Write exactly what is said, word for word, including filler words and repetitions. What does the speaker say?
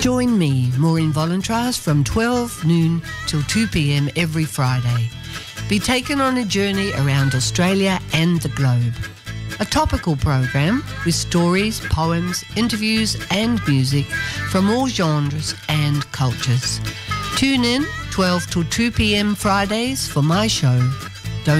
Join me, Maureen Volentras, from twelve noon till two p.m. every Friday. Be taken on a journey around Australia and the globe. A topical program with stories, poems, interviews and music from all genres and cultures. Tune in twelve till two p.m. Fridays for my show,